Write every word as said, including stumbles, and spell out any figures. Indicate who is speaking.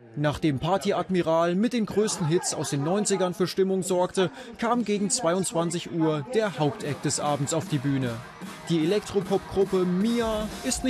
Speaker 1: Nachdem Party-Admiral mit den größten Hits aus den neunzigern für Stimmung sorgte, kam gegen zweiundzwanzig Uhr der Hauptact des Abends auf die Bühne. Die Elektropop-Gruppe Mia ist